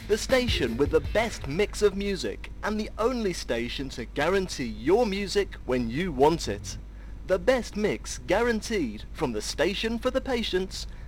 The station with the best mix of music and the only station to guarantee your music when you want it. The best mix guaranteed from the station for the patients